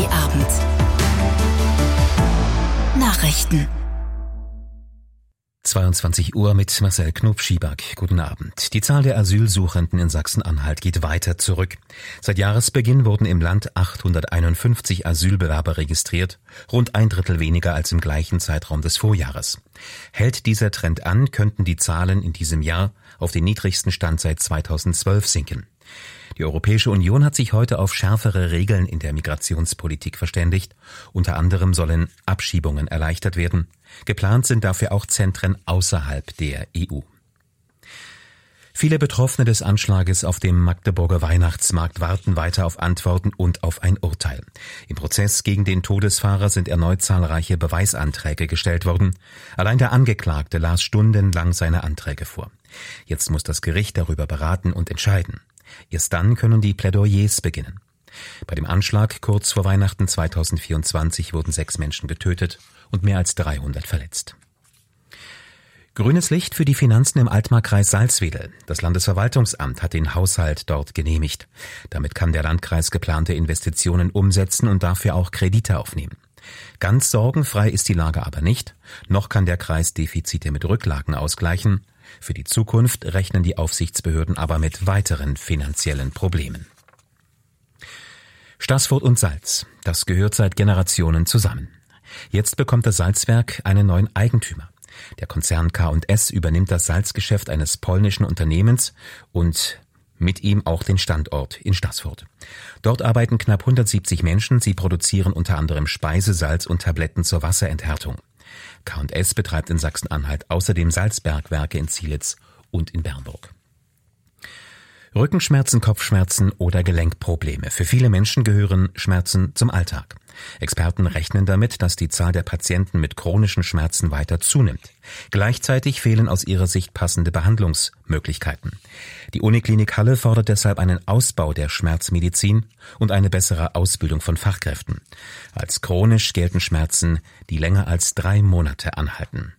ARD-Abend. Nachrichten. 22 Uhr mit Marcel Knob-Schieback. Guten Abend. Die Zahl der Asylsuchenden in Sachsen-Anhalt geht weiter zurück. Seit Jahresbeginn wurden im Land 851 Asylbewerber registriert, rund ein Drittel weniger als im gleichen Zeitraum des Vorjahres. Hält dieser Trend an, könnten die Zahlen in diesem Jahr auf den niedrigsten Stand seit 2012 sinken. Die Europäische Union hat sich heute auf schärfere Regeln in der Migrationspolitik verständigt. Unter anderem sollen Abschiebungen erleichtert werden. Geplant sind dafür auch Zentren außerhalb der EU. Viele Betroffene des Anschlages auf dem Magdeburger Weihnachtsmarkt warten weiter auf Antworten und auf ein Urteil. Im Prozess gegen den Todesfahrer sind erneut zahlreiche Beweisanträge gestellt worden. Allein der Angeklagte las stundenlang seine Anträge vor. Jetzt muss das Gericht darüber beraten und entscheiden. Erst dann können die Plädoyers beginnen. Bei dem Anschlag kurz vor Weihnachten 2024 wurden 6 Menschen getötet und mehr als 300 verletzt. Grünes Licht für die Finanzen im Altmarkkreis Salzwedel. Das Landesverwaltungsamt hat den Haushalt dort genehmigt. Damit kann der Landkreis geplante Investitionen umsetzen und dafür auch Kredite aufnehmen. Ganz sorgenfrei ist die Lage aber nicht. Noch kann der Kreis Defizite mit Rücklagen ausgleichen. Für die Zukunft rechnen die Aufsichtsbehörden aber mit weiteren finanziellen Problemen. Staßfurt und Salz, das gehört seit Generationen zusammen. Jetzt bekommt das Salzwerk einen neuen Eigentümer. Der Konzern K&S übernimmt das Salzgeschäft eines polnischen Unternehmens und mit ihm auch den Standort in Staßfurt. Dort arbeiten knapp 170 Menschen. Sie produzieren unter anderem Speisesalz und Tabletten zur Wasserenthärtung. K&S betreibt in Sachsen-Anhalt außerdem Salzbergwerke in Zielitz und in Bernburg. Rückenschmerzen, Kopfschmerzen oder Gelenkprobleme. Für viele Menschen gehören Schmerzen zum Alltag. Experten rechnen damit, dass die Zahl der Patienten mit chronischen Schmerzen weiter zunimmt. Gleichzeitig fehlen aus ihrer Sicht passende Behandlungsmöglichkeiten. Die Uniklinik Halle fordert deshalb einen Ausbau der Schmerzmedizin und eine bessere Ausbildung von Fachkräften. Als chronisch gelten Schmerzen, die länger als 3 Monate anhalten.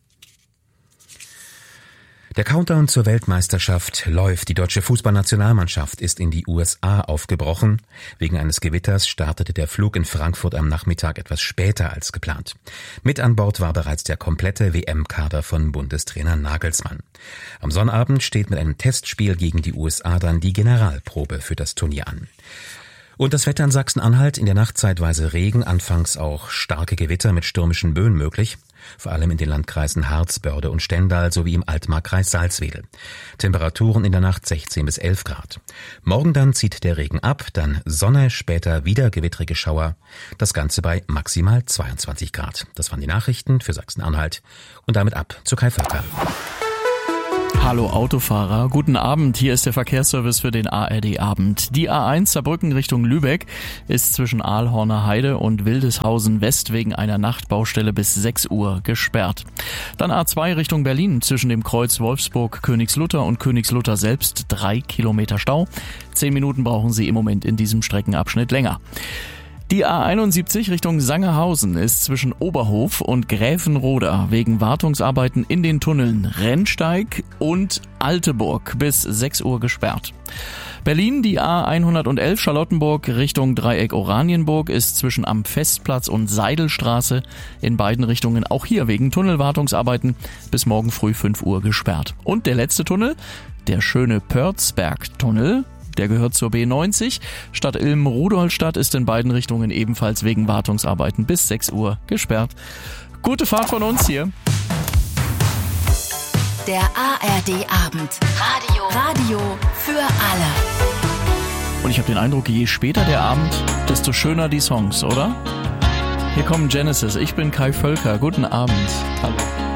Der Countdown zur Weltmeisterschaft läuft. Die deutsche Fußballnationalmannschaft ist in die USA aufgebrochen. Wegen eines Gewitters startete der Flug in Frankfurt am Nachmittag etwas später als geplant. Mit an Bord war bereits der komplette WM-Kader von Bundestrainer Nagelsmann. Am Sonnabend steht mit einem Testspiel gegen die USA dann die Generalprobe für das Turnier an. Und das Wetter in Sachsen-Anhalt: in der Nacht zeitweise Regen, anfangs auch starke Gewitter mit stürmischen Böen möglich. Vor allem in den Landkreisen Harz, Börde und Stendal sowie im Altmarkkreis Salzwedel. Temperaturen in der Nacht 16 bis 11 Grad. Morgen dann zieht der Regen ab, dann Sonne, später wieder gewittrige Schauer. Das Ganze bei maximal 22 Grad. Das waren die Nachrichten für Sachsen-Anhalt. Und damit ab zu Kai Völker. Hallo Autofahrer, guten Abend, hier ist der Verkehrsservice für den ARD-Abend. Die A1 Saarbrücken Richtung Lübeck ist zwischen Aalhorner Heide und Wildeshausen West wegen einer Nachtbaustelle bis 6 Uhr gesperrt. Dann A2 Richtung Berlin zwischen dem Kreuz Wolfsburg-Königslutter und Königslutter selbst 3 Kilometer Stau. 10 Minuten brauchen Sie im Moment in diesem Streckenabschnitt länger. Die A71 Richtung Sangerhausen ist zwischen Oberhof und Gräfenroda wegen Wartungsarbeiten in den Tunneln Rennsteig und Alteburg bis 6 Uhr gesperrt. Berlin, die A111 Charlottenburg Richtung Dreieck Oranienburg ist zwischen am Festplatz und Seidelstraße in beiden Richtungen auch hier wegen Tunnelwartungsarbeiten bis morgen früh 5 Uhr gesperrt. Und der letzte Tunnel, der schöne Pörzberg-Tunnel, der gehört zur B90. Stadt Ilm-Rudolstadt ist in beiden Richtungen ebenfalls wegen Wartungsarbeiten bis 6 Uhr gesperrt. Gute Fahrt von uns hier. Der ARD-Abend. Radio für alle. Und ich habe den Eindruck, je später der Abend, desto schöner die Songs, oder? Hier kommen Genesis. Ich bin Kai Völker. Guten Abend. Hallo.